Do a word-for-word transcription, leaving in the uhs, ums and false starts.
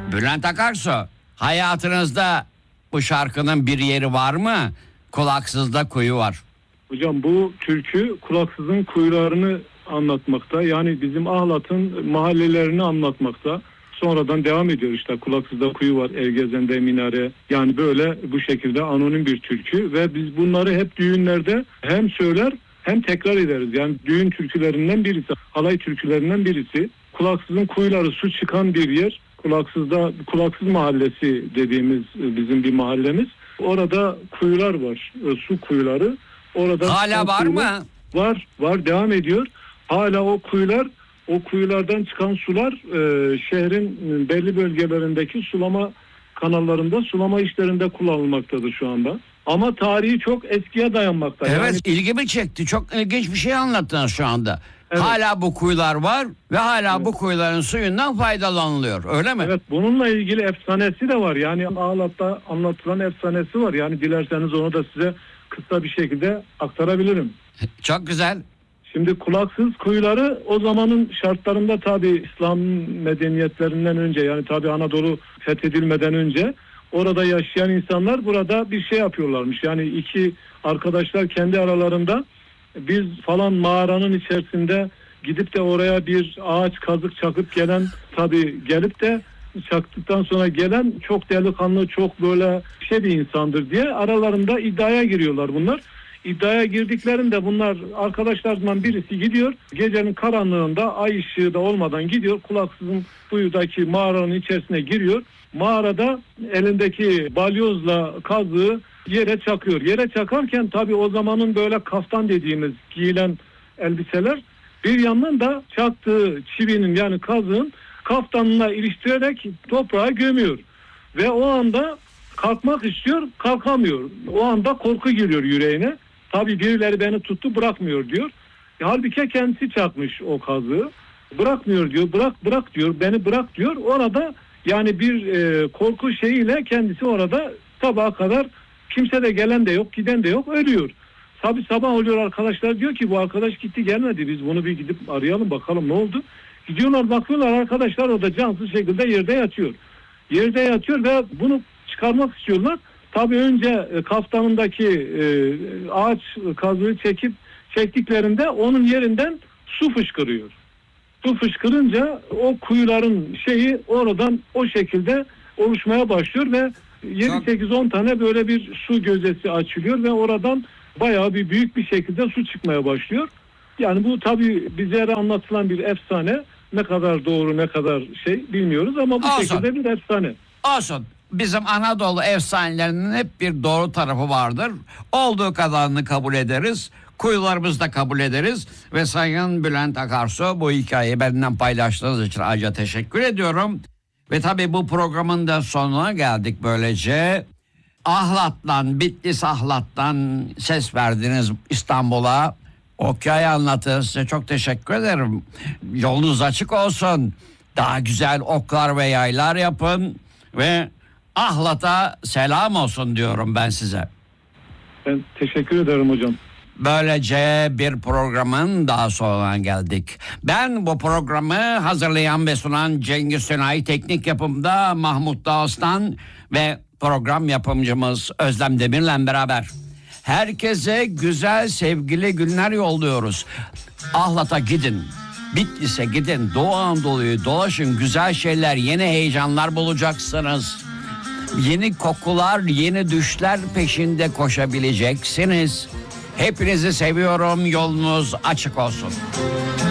Bülent Akarsu, hayatınızda bu şarkının bir yeri var mı? Kulaksızda kuyu var. Hocam bu türkü kulaksızın kuyularını anlatmakta. Yani bizim Ahlat'ın mahallelerini anlatmakta. Sonradan devam ediyor işte, kulaksızda kuyu var, Ergezen'de minare. Yani böyle bu şekilde anonim bir türkü ve biz bunları hep düğünlerde hem söyler hem tekrar ederiz. Yani düğün türkülerinden birisi, halay türkülerinden birisi. Kulaksızın kuyuları, su çıkan bir yer. Kulaksızda, Kulaksız Mahallesi dediğimiz bizim bir mahallemiz. Orada kuyular var, su kuyuları. Orada hala var mı? Var, var, devam ediyor. Hala o kuyular, o kuyulardan çıkan sular e, şehrin belli bölgelerindeki sulama kanallarında, sulama işlerinde kullanılmaktadır şu anda. Ama tarihi çok eskiye dayanmakta. Evet, yani... ilgimi çekti. Çok ilginç bir şey anlattınız şu anda. Evet. Hala bu kuyular var ve hala Evet. bu kuyuların suyundan faydalanılıyor. Öyle mi? Evet, bununla ilgili efsanesi de var. Yani Ağlat'ta anlatılan efsanesi var. Yani dilerseniz onu da size kısa bir şekilde aktarabilirim. Çok güzel. Şimdi kulaksız kuyuları o zamanın şartlarında, tabi İslam medeniyetlerinden önce, yani tabi Anadolu fethedilmeden önce orada yaşayan insanlar burada bir şey yapıyorlarmış. Yani iki arkadaşlar kendi aralarında, biz falan mağaranın içerisinde gidip de oraya bir ağaç kazık çakıp gelen, tabi gelip de çaktıktan sonra gelen çok delikanlı, çok böyle şey bir insandır diye aralarında iddiaya giriyorlar bunlar. İddiaya girdiklerinde bunlar, arkadaşlarından birisi gidiyor, gecenin karanlığında, ay ışığı da olmadan gidiyor, kulaksızın kuyudaki mağaranın içerisine giriyor. Mağarada elindeki balyozla kazığı yere çakıyor. Yere çakarken tabii o zamanın böyle kaftan dediğimiz giyilen elbiseler, bir yandan da çaktığı çivinin, yani kazığın kaftanına iliştirerek toprağa gömüyor. Ve o anda kalkmak istiyor, kalkamıyor. O anda korku giriyor yüreğine. Tabii birileri beni tuttu, bırakmıyor diyor. E, halbuki kendisi çakmış o kazığı. Bırakmıyor diyor, bırak bırak diyor, beni bırak diyor. Orada yani bir e, korku şeyiyle kendisi orada sabaha kadar, kimse de gelen de yok, giden de yok, ölüyor. Tabii sabah oluyor, arkadaşlar diyor ki bu arkadaş gitti gelmedi, biz bunu bir gidip arayalım bakalım ne oldu. Gidiyorlar, bakıyorlar, arkadaşlar orada cansız şekilde yerde yatıyor. Yerde yatıyor ve bunu çıkarmak istiyorlar. Tabii önce e, kaftanındaki e, ağaç kazığı çekip çektiklerinde onun yerinden su fışkırıyor. Su fışkırınca o kuyuların şeyi oradan o şekilde oluşmaya başlıyor ve yedi sekiz on tane böyle bir su gözesi açılıyor ve oradan bayağı bir büyük bir şekilde su çıkmaya başlıyor. Yani bu tabii bize anlatılan bir efsane. Ne kadar doğru, ne kadar şey bilmiyoruz ama bu Olsun. şekilde bir efsane. Olsun. Bizim Anadolu efsanelerinin hep bir doğru tarafı vardır. Olduğu kadarını kabul ederiz. Kuyularımızı da kabul ederiz. Ve Sayın Bülent Akarsu, bu hikayeyi benden paylaştığınız için ayrıca teşekkür ediyorum. Ve tabii bu programın da sonuna geldik böylece. Ahlat'tan, Bitlis Ahlat'tan ses verdiniz İstanbul'a. O hikaye anlatır. Size çok teşekkür ederim. Yolunuz açık olsun. Daha güzel oklar ve yaylar yapın. Ve Ahlat'a selam olsun diyorum ben size. Ben teşekkür ederim hocam. Böylece bir programın daha sonuna geldik. Ben bu programı hazırlayan ve sunan Cengiz Sönay, teknik yapımda Mahmut Dağıstan ve program yapımcımız Özlem Demir'le beraber herkese güzel, sevgili günler yolluyoruz. Ahlat'a gidin, Bitlis'e gidin, Doğu Anadolu'yu dolaşın, güzel şeyler, yeni heyecanlar bulacaksınız. Yeni kokular, yeni düşler peşinde koşabileceksiniz. Hepinizi seviyorum, yolunuz açık olsun.